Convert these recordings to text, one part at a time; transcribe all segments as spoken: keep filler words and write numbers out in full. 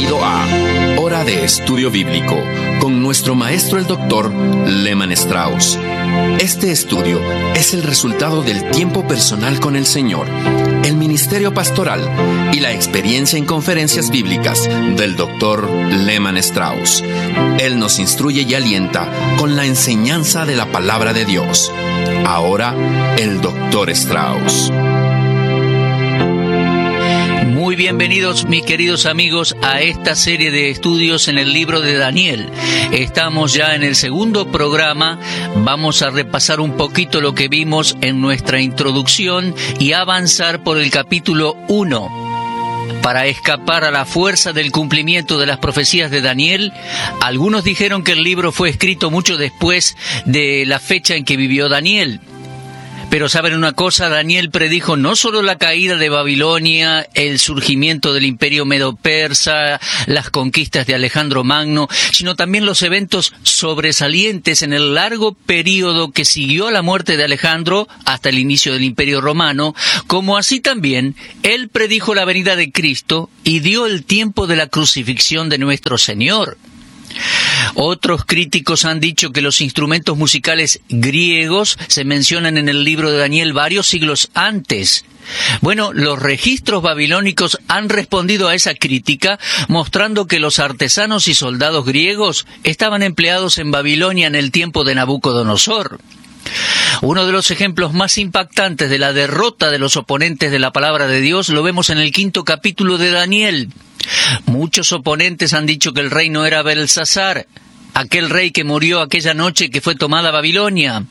Bienvenido a Hora de Estudio Bíblico con nuestro maestro el doctor Lehman Strauss. Este estudio es el resultado del tiempo personal con el Señor, el ministerio pastoral y la experiencia en conferencias bíblicas del doctor Lehman Strauss. Él nos instruye y alienta con la enseñanza de la palabra de Dios. Ahora, el doctor Strauss. Muy bienvenidos, mis queridos amigos, a esta serie de estudios en el libro de Daniel. Estamos ya en el segundo programa. Vamos a repasar un poquito lo que vimos en nuestra introducción y avanzar por el capítulo uno. Para escapar a la fuerza del cumplimiento de las profecías de Daniel, algunos dijeron que el libro fue escrito mucho después de la fecha en que vivió Daniel. Pero ¿saben una cosa? Daniel predijo no solo la caída de Babilonia, el surgimiento del imperio medo-persa, las conquistas de Alejandro Magno, sino también los eventos sobresalientes en el largo período que siguió a la muerte de Alejandro hasta el inicio del imperio romano, como así también él predijo la venida de Cristo y dio el tiempo de la crucifixión de nuestro Señor. Otros críticos han dicho que los instrumentos musicales griegos se mencionan en el libro de Daniel varios siglos antes. Bueno, los registros babilónicos han respondido a esa crítica, mostrando que los artesanos y soldados griegos estaban empleados en Babilonia en el tiempo de Nabucodonosor. Uno de los ejemplos más impactantes de la derrota de los oponentes de la palabra de Dios lo vemos en el quinto capítulo de Daniel. Muchos oponentes han dicho que el rey no era Belsasar, aquel rey que murió aquella noche que fue tomada Babilonia.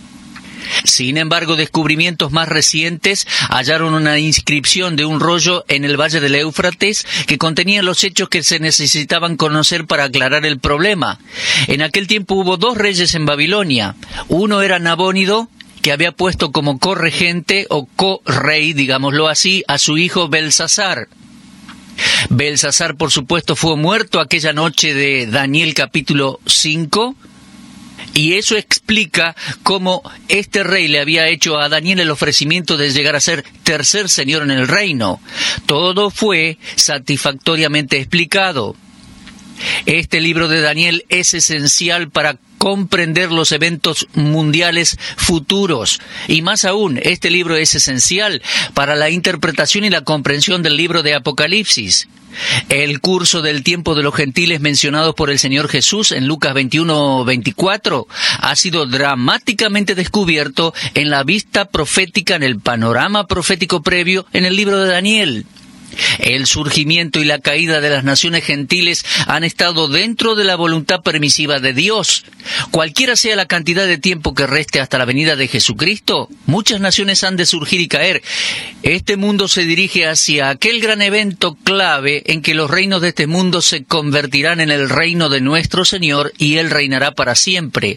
Sin embargo, descubrimientos más recientes hallaron una inscripción de un rollo en el valle del Éufrates que contenía los hechos que se necesitaban conocer para aclarar el problema. En aquel tiempo hubo dos reyes en Babilonia. Uno era Nabónido, que había puesto como corregente o co-rey, digámoslo así, a su hijo Belsasar. Belsasar, por supuesto, fue muerto aquella noche de Daniel capítulo cinco, y eso explica cómo este rey le había hecho a Daniel el ofrecimiento de llegar a ser tercer señor en el reino. Todo fue satisfactoriamente explicado. Este libro de Daniel es esencial para comprender los eventos mundiales futuros. Y más aún, este libro es esencial para la interpretación y la comprensión del libro de Apocalipsis. El curso del tiempo de los gentiles mencionados por el Señor Jesús en Lucas veintiuno veinticuatro ha sido dramáticamente descubierto en la vista profética, en el panorama profético previo en el libro de Daniel. El surgimiento y la caída de las naciones gentiles han estado dentro de la voluntad permisiva de Dios. Cualquiera sea la cantidad de tiempo que reste hasta la venida de Jesucristo, muchas naciones han de surgir y caer. Este mundo se dirige hacia aquel gran evento clave en que los reinos de este mundo se convertirán en el reino de nuestro Señor y Él reinará para siempre.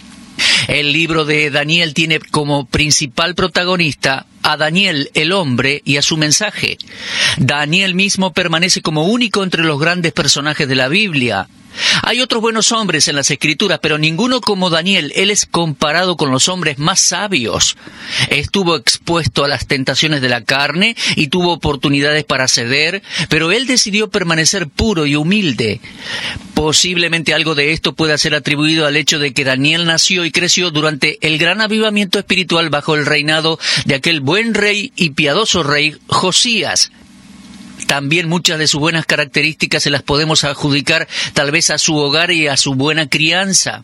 El libro de Daniel tiene como principal protagonista a Daniel, el hombre, y a su mensaje. Daniel mismo permanece como único entre los grandes personajes de la Biblia. Hay otros buenos hombres en las Escrituras, pero ninguno como Daniel. Él es comparado con los hombres más sabios. Estuvo expuesto a las tentaciones de la carne y tuvo oportunidades para ceder, pero él decidió permanecer puro y humilde. Posiblemente algo de esto pueda ser atribuido al hecho de que Daniel nació y creció durante el gran avivamiento espiritual bajo el reinado de aquel buen rey y piadoso rey Josías. También muchas de sus buenas características se las podemos adjudicar tal vez a su hogar y a su buena crianza.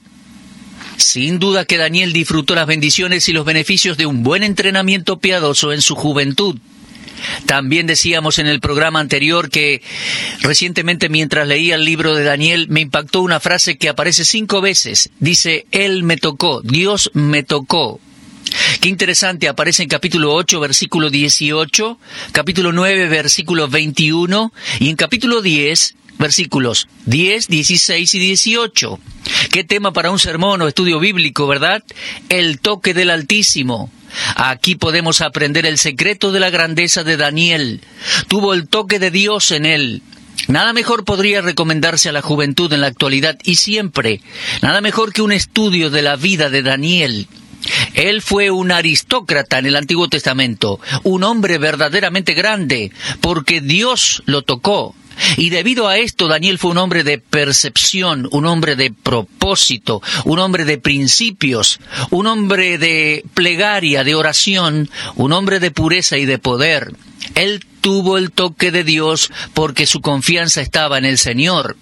Sin duda que Daniel disfrutó las bendiciones y los beneficios de un buen entrenamiento piadoso en su juventud. También decíamos en el programa anterior que recientemente mientras leía el libro de Daniel me impactó una frase que aparece cinco veces. Dice, Él me tocó, Dios me tocó. Qué interesante, aparece en capítulo ocho, versículo dieciocho, capítulo nueve, versículo veintiuno, y en capítulo diez, versículos diez, dieciséis y dieciocho. Qué tema para un sermón o estudio bíblico, ¿verdad? El toque del Altísimo. Aquí podemos aprender el secreto de la grandeza de Daniel. Tuvo el toque de Dios en él. Nada mejor podría recomendarse a la juventud en la actualidad y siempre. Nada mejor que un estudio de la vida de Daniel. Él fue un aristócrata en el Antiguo Testamento, un hombre verdaderamente grande, porque Dios lo tocó. Y debido a esto, Daniel fue un hombre de percepción, un hombre de propósito, un hombre de principios, un hombre de plegaria, de oración, un hombre de pureza y de poder. Él tuvo el toque de Dios porque su confianza estaba en el Señor.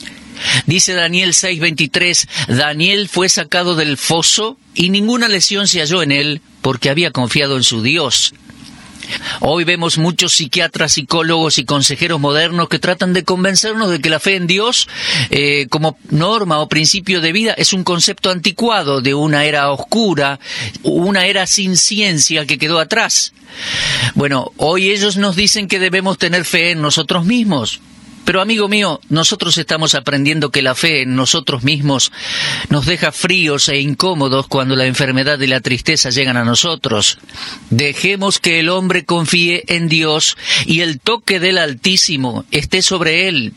Dice Daniel seis veintitrés, Daniel fue sacado del foso y ninguna lesión se halló en él porque había confiado en su Dios. Hoy vemos muchos psiquiatras, psicólogos y consejeros modernos que tratan de convencernos de que la fe en Dios eh, como norma o principio de vida es un concepto anticuado de una era oscura, una era sin ciencia que quedó atrás. Bueno, hoy ellos nos dicen que debemos tener fe en nosotros mismos. Pero amigo mío, nosotros estamos aprendiendo que la fe en nosotros mismos nos deja fríos e incómodos cuando la enfermedad y la tristeza llegan a nosotros. Dejemos que el hombre confíe en Dios y el toque del Altísimo esté sobre él.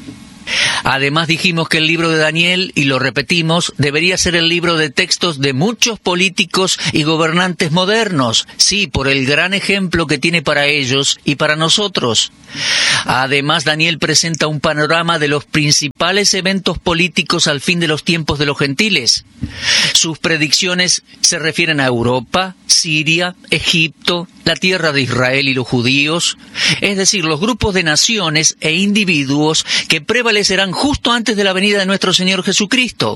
Además dijimos que el libro de Daniel, y lo repetimos, debería ser el libro de textos de muchos políticos y gobernantes modernos, sí, por el gran ejemplo que tiene para ellos y para nosotros. Además, Daniel presenta un panorama de los principales eventos políticos al fin de los tiempos de los gentiles. Sus predicciones se refieren a Europa, Siria, Egipto, la tierra de Israel y los judíos, es decir, los grupos de naciones e individuos que prevalecerán justo antes de la venida de nuestro Señor Jesucristo.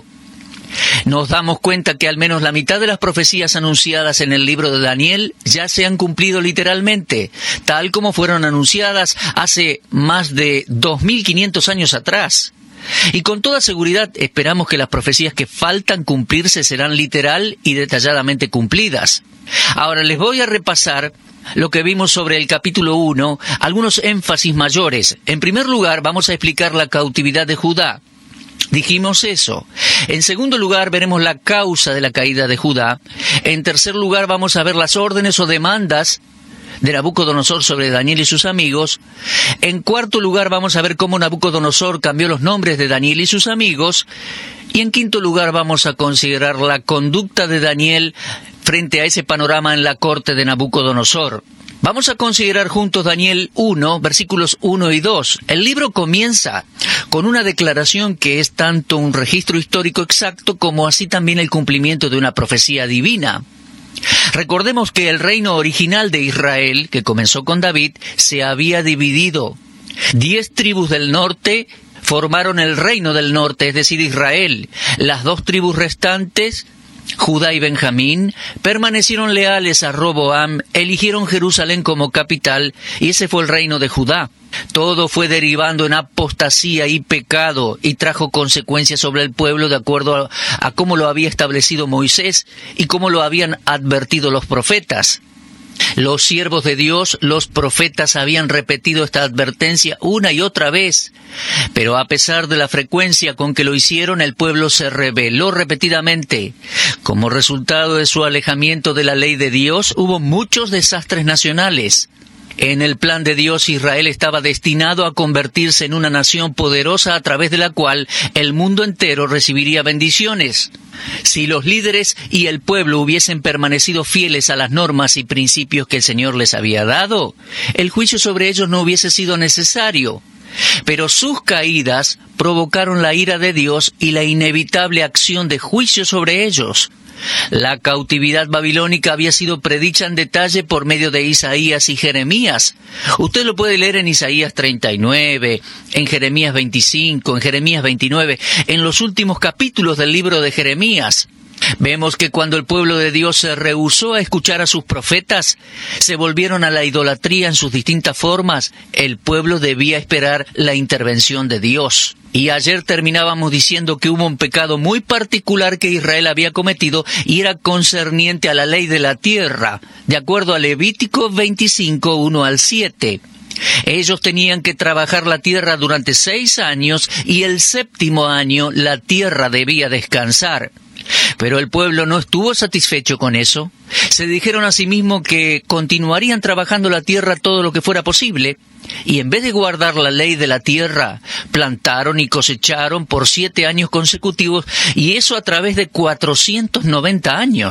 Nos damos cuenta que al menos la mitad de las profecías anunciadas en el libro de Daniel ya se han cumplido literalmente, tal como fueron anunciadas hace más de dos mil quinientos años atrás. Y con toda seguridad esperamos que las profecías que faltan cumplirse serán literal y detalladamente cumplidas. Ahora les voy a repasar lo que vimos sobre el capítulo uno, algunos énfasis mayores. En primer lugar, vamos a explicar la cautividad de Judá. Dijimos eso. En segundo lugar, veremos la causa de la caída de Judá. En tercer lugar, vamos a ver las órdenes o demandas de Nabucodonosor sobre Daniel y sus amigos. En cuarto lugar, vamos a ver cómo Nabucodonosor cambió los nombres de Daniel y sus amigos. Y en quinto lugar, vamos a considerar la conducta de Daniel frente a ese panorama en la corte de Nabucodonosor. Vamos a considerar juntos Daniel uno, versículos uno y dos. El libro comienza con una declaración que es tanto un registro histórico exacto como así también el cumplimiento de una profecía divina. Recordemos que el reino original de Israel, que comenzó con David, se había dividido. Diez tribus del norte formaron el reino del norte, es decir, Israel. Las dos tribus restantes, Judá y Benjamín, permanecieron leales a Roboam, eligieron Jerusalén como capital, y ese fue el reino de Judá. Todo fue derivando en apostasía y pecado, y trajo consecuencias sobre el pueblo de acuerdo a, a cómo lo había establecido Moisés y cómo lo habían advertido los profetas. Los siervos de Dios, los profetas, habían repetido esta advertencia una y otra vez, pero a pesar de la frecuencia con que lo hicieron, el pueblo se rebeló repetidamente. Como resultado de su alejamiento de la ley de Dios, hubo muchos desastres nacionales. En el plan de Dios, Israel estaba destinado a convertirse en una nación poderosa a través de la cual el mundo entero recibiría bendiciones. Si los líderes y el pueblo hubiesen permanecido fieles a las normas y principios que el Señor les había dado, el juicio sobre ellos no hubiese sido necesario. Pero sus caídas provocaron la ira de Dios y la inevitable acción de juicio sobre ellos. La cautividad babilónica había sido predicha en detalle por medio de Isaías y Jeremías. Usted lo puede leer en Isaías treinta y nueve, en Jeremías veinticinco, en Jeremías veintinueve, en los últimos capítulos del libro de Jeremías. Vemos que cuando el pueblo de Dios se rehusó a escuchar a sus profetas, se volvieron a la idolatría en sus distintas formas, el pueblo debía esperar la intervención de Dios. Y ayer terminábamos diciendo que hubo un pecado muy particular que Israel había cometido y era concerniente a la ley de la tierra, de acuerdo a Levítico veinticinco, uno al siete. Ellos tenían que trabajar la tierra durante seis años y el séptimo año la tierra debía descansar. Pero el pueblo no estuvo satisfecho con eso. Se dijeron a sí mismos que continuarían trabajando la tierra todo lo que fuera posible, y en vez de guardar la ley de la tierra, plantaron y cosecharon por siete años consecutivos, y eso a través de cuatrocientos noventa años.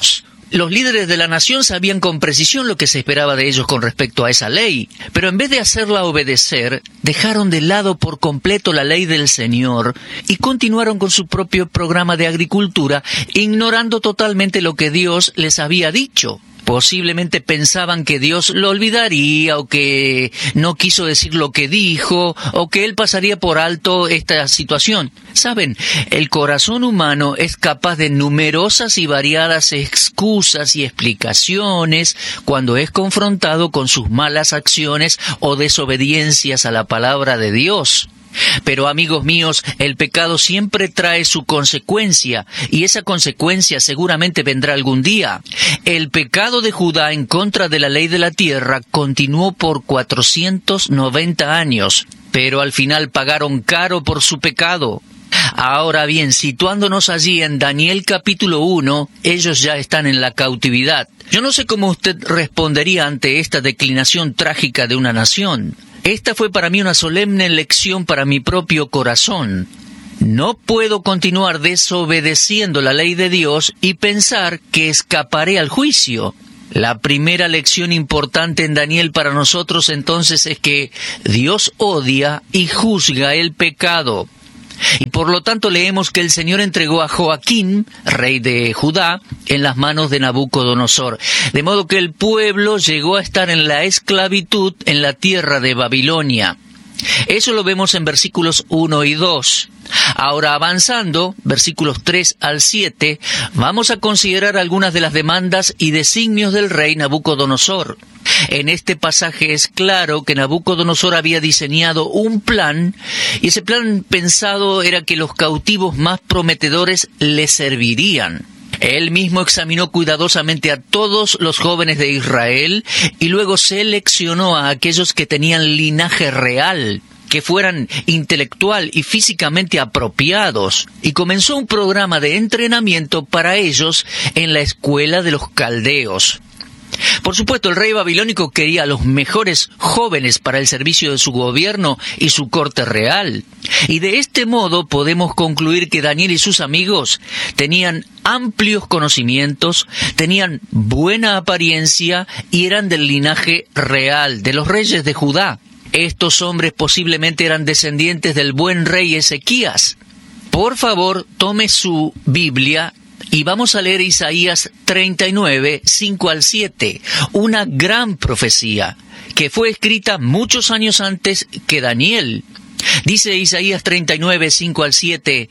Los líderes de la nación sabían con precisión lo que se esperaba de ellos con respecto a esa ley, pero en vez de hacerla obedecer, dejaron de lado por completo la ley del Señor y continuaron con su propio programa de agricultura, ignorando totalmente lo que Dios les había dicho. Posiblemente pensaban que Dios lo olvidaría, o que no quiso decir lo que dijo, o que Él pasaría por alto esta situación. Saben, el corazón humano es capaz de numerosas y variadas excusas y explicaciones cuando es confrontado con sus malas acciones o desobediencias a la palabra de Dios. Pero, amigos míos, el pecado siempre trae su consecuencia, y esa consecuencia seguramente vendrá algún día. El pecado de Judá en contra de la ley de la tierra continuó por cuatrocientos noventa años, pero al final pagaron caro por su pecado. Ahora bien, situándonos allí en Daniel capítulo uno, ellos ya están en la cautividad. Yo no sé cómo usted respondería ante esta declinación trágica de una nación. Esta fue para mí una solemne lección para mi propio corazón. No puedo continuar desobedeciendo la ley de Dios y pensar que escaparé al juicio. La primera lección importante en Daniel para nosotros entonces es que Dios odia y juzga el pecado. Y por lo tanto leemos que el Señor entregó a Joaquín, rey de Judá, en las manos de Nabucodonosor. De modo que el pueblo llegó a estar en la esclavitud en la tierra de Babilonia. Eso lo vemos en versículos uno y dos. Ahora, avanzando, versículos tres al siete, vamos a considerar algunas de las demandas y designios del rey Nabucodonosor. En este pasaje es claro que Nabucodonosor había diseñado un plan, y ese plan pensado era que los cautivos más prometedores le servirían. Él mismo examinó cuidadosamente a todos los jóvenes de Israel y luego seleccionó a aquellos que tenían linaje real, que fueran intelectual y físicamente apropiados, y comenzó un programa de entrenamiento para ellos en la escuela de los caldeos. Por supuesto, el rey babilónico quería a los mejores jóvenes para el servicio de su gobierno y su corte real. Y de este modo podemos concluir que Daniel y sus amigos tenían amplios conocimientos, tenían buena apariencia y eran del linaje real de los reyes de Judá. Estos hombres posiblemente eran descendientes del buen rey Ezequías. Por favor, tome su Biblia y vamos a leer Isaías treinta y nueve, cinco al siete, una gran profecía que fue escrita muchos años antes que Daniel. Dice Isaías treinta y nueve, cinco al siete,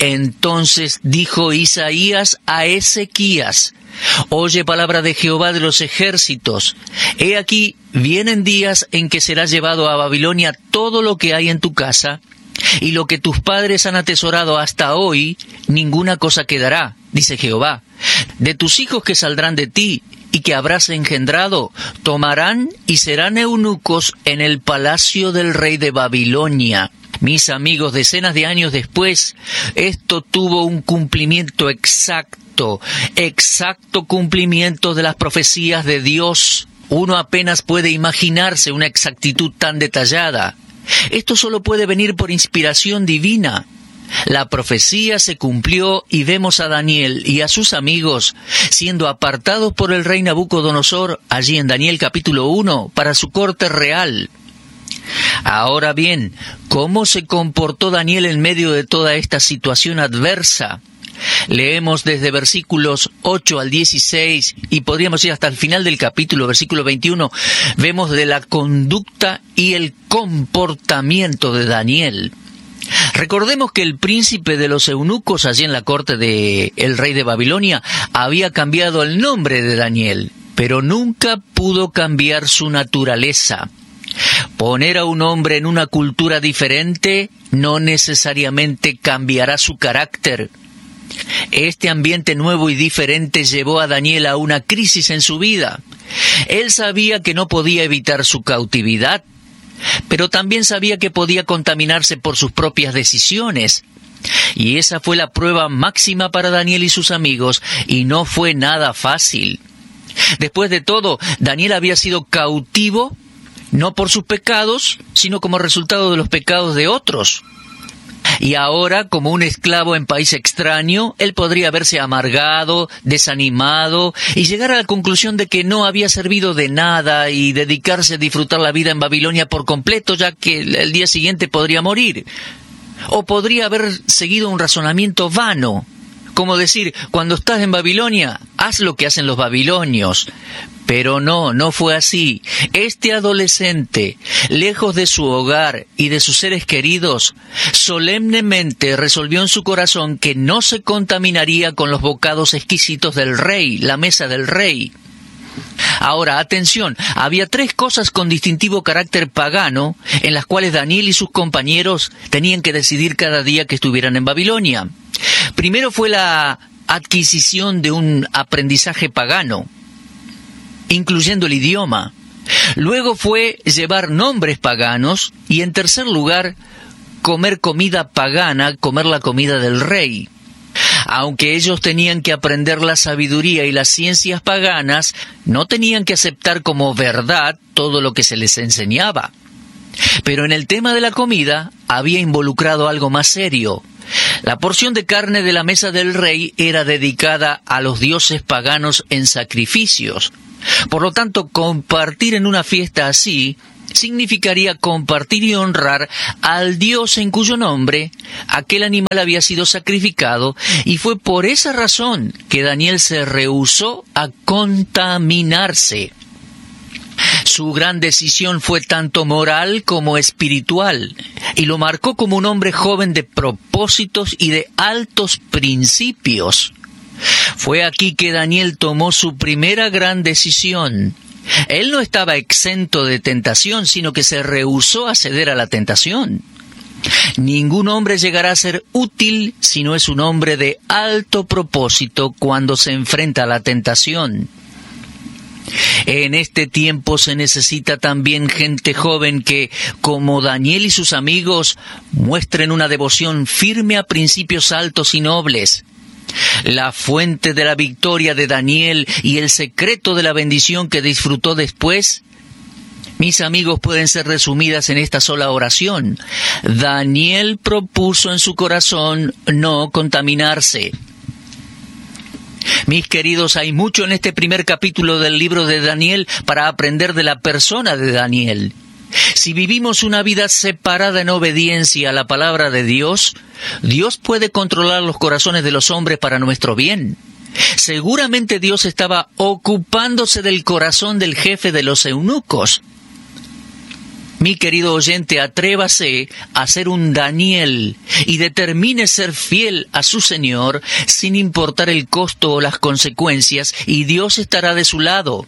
entonces dijo Isaías a Ezequías, oye palabra de Jehová de los ejércitos, he aquí, vienen días en que será llevado a Babilonia todo lo que hay en tu casa, y lo que tus padres han atesorado hasta hoy, ninguna cosa quedará, dice Jehová. De tus hijos que saldrán de ti y que habrás engendrado, tomarán y serán eunucos en el palacio del rey de Babilonia. Mis amigos, decenas de años después, esto tuvo un cumplimiento exacto, exacto cumplimiento de las profecías de Dios. Uno apenas puede imaginarse una exactitud tan detallada. Esto solo puede venir por inspiración divina. La profecía se cumplió y vemos a Daniel y a sus amigos siendo apartados por el rey Nabucodonosor, allí en Daniel capítulo uno, para su corte real. Ahora bien, ¿cómo se comportó Daniel en medio de toda esta situación adversa? Leemos desde versículos ocho al dieciséis y podríamos ir hasta el final del capítulo, versículo veintiuno, vemos de la conducta y el comportamiento de Daniel. Recordemos que el príncipe de los eunucos allí en la corte del rey de Babilonia había cambiado el nombre de Daniel, pero nunca pudo cambiar su naturaleza. Poner a un hombre en una cultura diferente no necesariamente cambiará su carácter. Este ambiente nuevo y diferente llevó a Daniel a una crisis en su vida. Él sabía que no podía evitar su cautividad, pero también sabía que podía contaminarse por sus propias decisiones. Y esa fue la prueba máxima para Daniel y sus amigos, y no fue nada fácil. Después de todo, Daniel había sido cautivo, no por sus pecados, sino como resultado de los pecados de otros. Y ahora, como un esclavo en país extraño, él podría verse amargado, desanimado y llegar a la conclusión de que no había servido de nada y dedicarse a disfrutar la vida en Babilonia por completo, ya que el día siguiente podría morir. O podría haber seguido un razonamiento vano, como decir, cuando estás en Babilonia, haz lo que hacen los babilonios. Pero no, no fue así. Este adolescente, lejos de su hogar y de sus seres queridos, solemnemente resolvió en su corazón que no se contaminaría con los bocados exquisitos del rey, la mesa del rey. Ahora, atención, había tres cosas con distintivo carácter pagano en las cuales Daniel y sus compañeros tenían que decidir cada día que estuvieran en Babilonia. Primero fue la adquisición de un aprendizaje pagano, incluyendo el idioma. Luego fue llevar nombres paganos y, en tercer lugar, comer comida pagana, comer la comida del rey. Aunque ellos tenían que aprender la sabiduría y las ciencias paganas, no tenían que aceptar como verdad todo lo que se les enseñaba. Pero en el tema de la comida había involucrado algo más serio. La porción de carne de la mesa del rey era dedicada a los dioses paganos en sacrificios. Por lo tanto, compartir en una fiesta así significaría compartir y honrar al Dios en cuyo nombre aquel animal había sido sacrificado, y fue por esa razón que Daniel se rehusó a contaminarse. Su gran decisión fue tanto moral como espiritual, y lo marcó como un hombre joven de propósitos y de altos principios. Fue aquí que Daniel tomó su primera gran decisión. Él no estaba exento de tentación, sino que se rehusó a ceder a la tentación. Ningún hombre llegará a ser útil si no es un hombre de alto propósito cuando se enfrenta a la tentación. En este tiempo se necesita también gente joven que, como Daniel y sus amigos, muestren una devoción firme a principios altos y nobles. La fuente de la victoria de Daniel y el secreto de la bendición que disfrutó después, mis amigos, pueden ser resumidas en esta sola oración. Daniel propuso en su corazón no contaminarse. Mis queridos, hay mucho en este primer capítulo del libro de Daniel para aprender de la persona de Daniel. Si vivimos una vida separada en obediencia a la palabra de Dios, Dios puede controlar los corazones de los hombres para nuestro bien. Seguramente Dios estaba ocupándose del corazón del jefe de los eunucos. Mi querido oyente, atrévase a ser un Daniel y determine ser fiel a su Señor sin importar el costo o las consecuencias, y Dios estará de su lado.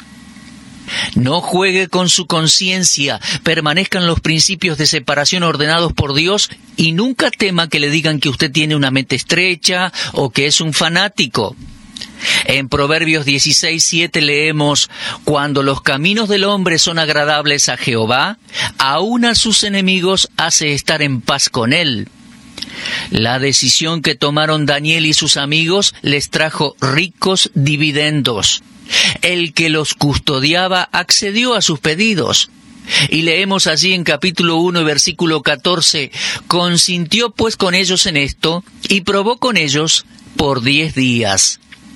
No juegue con su conciencia, permanezca en los principios de separación ordenados por Dios y nunca tema que le digan que usted tiene una mente estrecha o que es un fanático. En Proverbios dieciséis siete leemos: cuando los caminos del hombre son agradables a Jehová, aun a sus enemigos hace estar en paz con él. La decisión que tomaron Daniel y sus amigos les trajo ricos dividendos. El que los custodiaba accedió a sus pedidos. Y leemos allí en capítulo uno, versículo catorce, consintió pues con ellos en esto, y probó con ellos por diez días.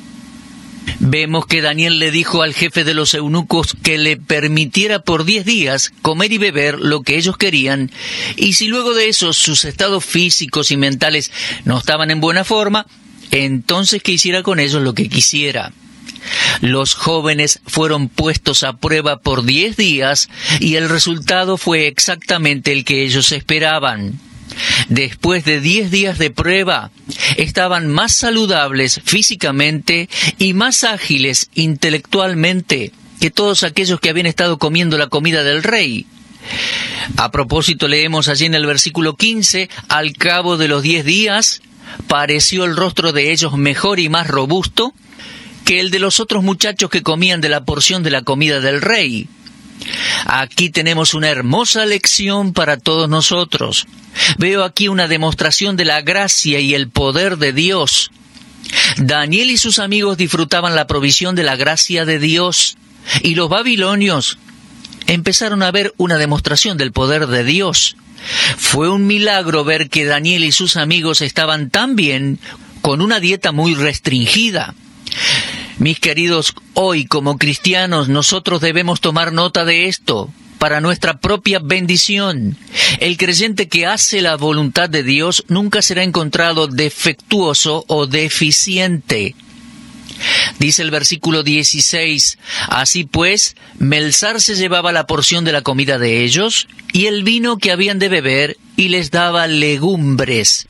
Vemos que Daniel le dijo al jefe de los eunucos que le permitiera por diez días comer y beber lo que ellos querían, y si luego de eso sus estados físicos y mentales no estaban en buena forma, entonces que hiciera con ellos lo que quisiera. Los jóvenes fueron puestos a prueba por diez días y el resultado fue exactamente el que ellos esperaban. Después de diez días de prueba, estaban más saludables físicamente y más ágiles intelectualmente que todos aquellos que habían estado comiendo la comida del rey. A propósito, leemos allí en el versículo quince, al cabo de los diez días, pareció el rostro de ellos mejor y más robusto que el de los otros muchachos que comían de la porción de la comida del rey. Aquí tenemos una hermosa lección para todos nosotros. Veo aquí una demostración de la gracia y el poder de Dios. Daniel y sus amigos disfrutaban la provisión de la gracia de Dios, y los babilonios empezaron a ver una demostración del poder de Dios. Fue un milagro ver que Daniel y sus amigos estaban tan bien, con una dieta muy restringida. Mis queridos, hoy como cristianos nosotros debemos tomar nota de esto para nuestra propia bendición. El creyente que hace la voluntad de Dios nunca será encontrado defectuoso o deficiente. Dice el versículo dieciséis, así pues, Melzar se llevaba la porción de la comida de ellos y el vino que habían de beber y les daba legumbres.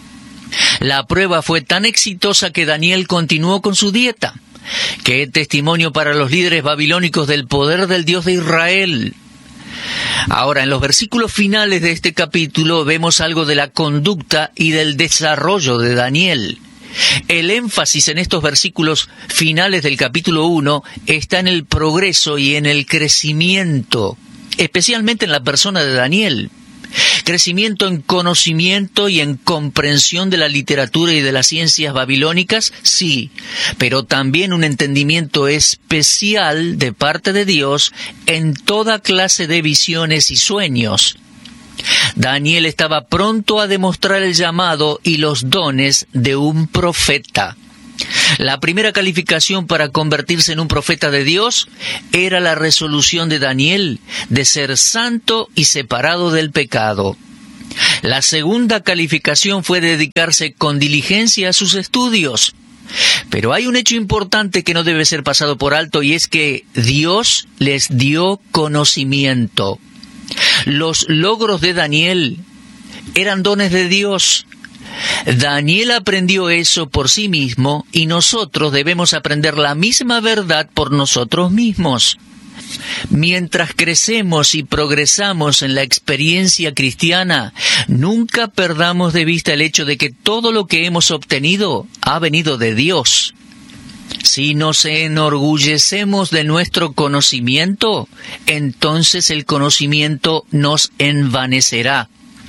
La prueba fue tan exitosa que Daniel continuó con su dieta. ¡Qué testimonio para los líderes babilónicos del poder del Dios de Israel! Ahora, en los versículos finales de este capítulo vemos algo de la conducta y del desarrollo de Daniel. El énfasis en estos versículos finales del capítulo uno está en el progreso y en el crecimiento, especialmente en la persona de Daniel. Crecimiento en conocimiento y en comprensión de la literatura y de las ciencias babilónicas, sí, pero también un entendimiento especial de parte de Dios en toda clase de visiones y sueños. Daniel estaba pronto a demostrar el llamado y los dones de un profeta. La primera calificación para convertirse en un profeta de Dios era la resolución de Daniel de ser santo y separado del pecado. La segunda calificación fue dedicarse con diligencia a sus estudios. Pero hay un hecho importante que no debe ser pasado por alto, y es que Dios les dio conocimiento. Los logros de Daniel eran dones de Dios. Daniel aprendió eso por sí mismo y nosotros debemos aprender la misma verdad por nosotros mismos. Mientras crecemos y progresamos en la experiencia cristiana, nunca perdamos de vista el hecho de que todo lo que hemos obtenido ha venido de Dios. Si nos enorgullecemos de nuestro conocimiento, entonces el conocimiento nos envanecerá.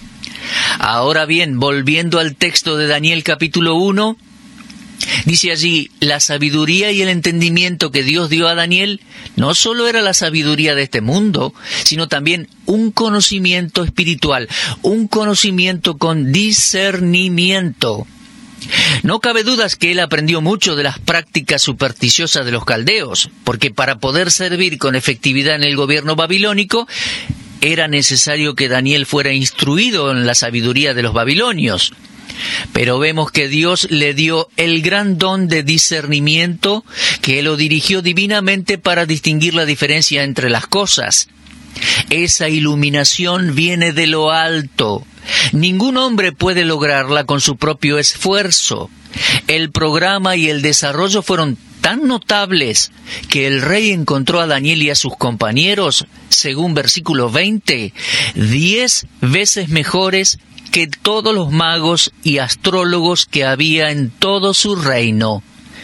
Ahora bien, volviendo al texto de Daniel capítulo uno, dice allí, la sabiduría y el entendimiento que Dios dio a Daniel no solo era la sabiduría de este mundo, sino también un conocimiento espiritual, un conocimiento con discernimiento. No cabe dudas que él aprendió mucho de las prácticas supersticiosas de los caldeos, porque para poder servir con efectividad en el gobierno babilónico, era necesario que Daniel fuera instruido en la sabiduría de los babilonios. Pero vemos que Dios le dio el gran don de discernimiento, que lo dirigió divinamente para distinguir la diferencia entre las cosas. Esa iluminación viene de lo alto. Ningún hombre puede lograrla con su propio esfuerzo. El programa y el desarrollo fueron tan notables que el rey encontró a Daniel y a sus compañeros, según versículo veinte, diez veces mejores que todos los magos y astrólogos que había en todo su reino.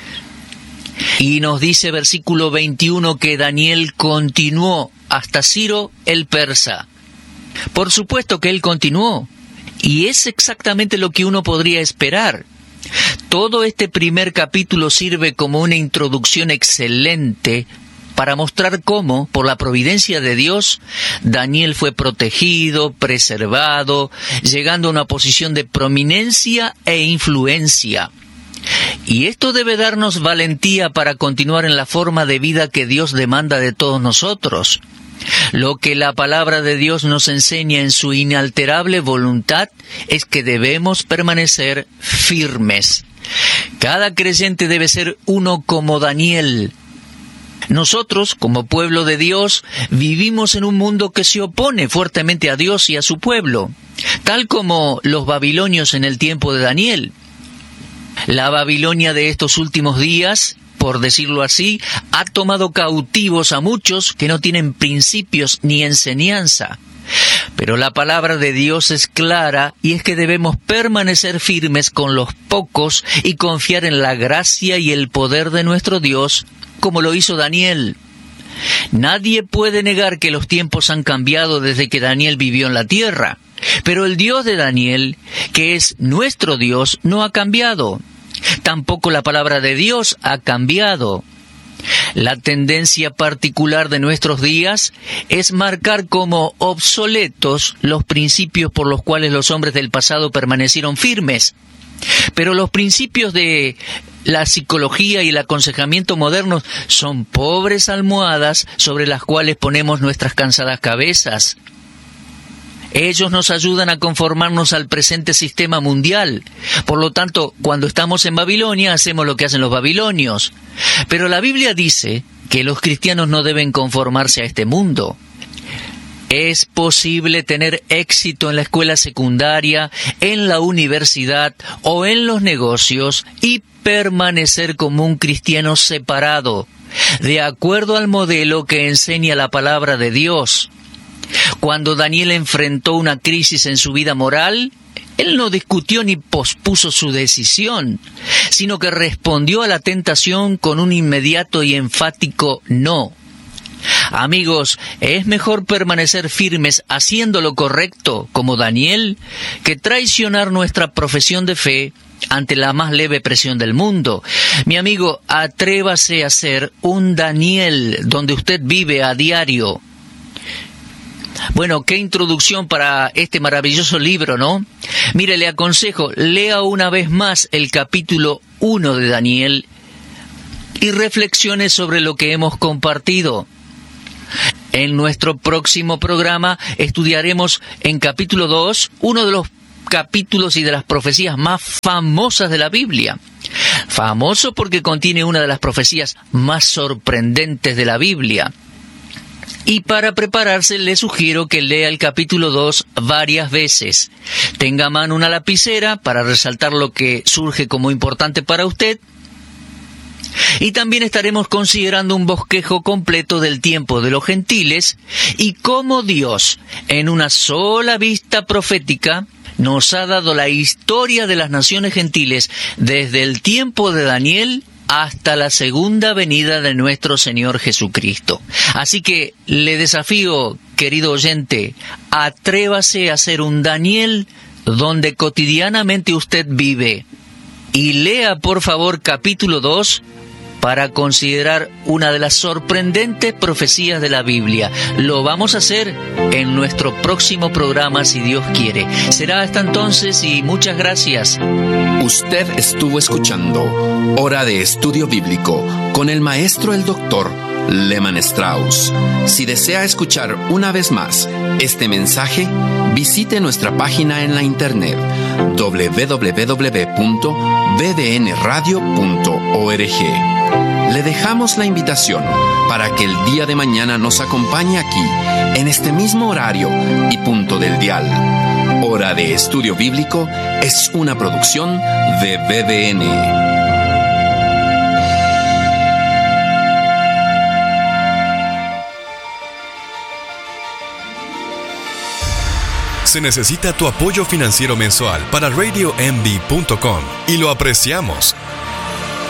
Y nos dice versículo veintiuno que Daniel continuó hasta Ciro el persa. Por supuesto que él continuó, y es exactamente lo que uno podría esperar. Todo este primer capítulo sirve como una introducción excelente para mostrar cómo, por la providencia de Dios, Daniel fue protegido, preservado, llegando a una posición de prominencia e influencia. Y esto debe darnos valentía para continuar en la forma de vida que Dios demanda de todos nosotros. Lo que la palabra de Dios nos enseña en su inalterable voluntad es que debemos permanecer firmes. Cada creyente debe ser uno como Daniel. Nosotros, como pueblo de Dios, vivimos en un mundo que se opone fuertemente a Dios y a su pueblo, tal como los babilonios en el tiempo de Daniel. La Babilonia de estos últimos días, por decirlo así, ha tomado cautivos a muchos que no tienen principios ni enseñanza. Pero la palabra de Dios es clara, y es que debemos permanecer firmes con los pocos y confiar en la gracia y el poder de nuestro Dios, como lo hizo Daniel. Nadie puede negar que los tiempos han cambiado desde que Daniel vivió en la tierra, pero el Dios de Daniel, que es nuestro Dios, no ha cambiado. Tampoco la palabra de Dios ha cambiado. La tendencia particular de nuestros días es marcar como obsoletos los principios por los cuales los hombres del pasado permanecieron firmes. Pero los principios de la psicología y el aconsejamiento modernos son pobres almohadas sobre las cuales ponemos nuestras cansadas cabezas. Ellos nos ayudan a conformarnos al presente sistema mundial. Por lo tanto, cuando estamos en Babilonia, hacemos lo que hacen los babilonios. Pero la Biblia dice que los cristianos no deben conformarse a este mundo. Es posible tener éxito en la escuela secundaria, en la universidad o en los negocios y permanecer como un cristiano separado, de acuerdo al modelo que enseña la palabra de Dios. Cuando Daniel enfrentó una crisis en su vida moral, él no discutió ni pospuso su decisión, sino que respondió a la tentación con un inmediato y enfático no. Amigos, es mejor permanecer firmes haciendo lo correcto, como Daniel, que traicionar nuestra profesión de fe ante la más leve presión del mundo. Mi amigo, atrévase a ser un Daniel donde usted vive a diario. Bueno, qué introducción para este maravilloso libro, ¿no? Mire, le aconsejo, lea una vez más el capítulo uno de Daniel y reflexione sobre lo que hemos compartido. En nuestro próximo programa estudiaremos en capítulo dos uno de los capítulos y de las profecías más famosas de la Biblia. Famoso porque contiene una de las profecías más sorprendentes de la Biblia. Y para prepararse le sugiero que lea el capítulo dos varias veces. Tenga a mano una lapicera para resaltar lo que surge como importante para usted. Y también estaremos considerando un bosquejo completo del tiempo de los gentiles y cómo Dios, en una sola vista profética, nos ha dado la historia de las naciones gentiles desde el tiempo de Daniel hasta la segunda venida de nuestro Señor Jesucristo. Así que le desafío, querido oyente, atrévase a ser un Daniel donde cotidianamente usted vive. Y lea, por favor, capítulo dos para considerar una de las sorprendentes profecías de la Biblia. Lo vamos a hacer en nuestro próximo programa, si Dios quiere. Será hasta entonces y muchas gracias. Usted estuvo escuchando Hora de Estudio Bíblico con el maestro el doctor Lehman Strauss. Si desea escuchar una vez más este mensaje, visite nuestra página en la internet doble u doble u doble u punto b d n radio punto org. Le dejamos la invitación para que el día de mañana nos acompañe aquí, en este mismo horario y punto del dial. Hora de Estudio Bíblico es una producción de B D N. Se necesita tu apoyo financiero mensual para radio m b punto com y lo apreciamos.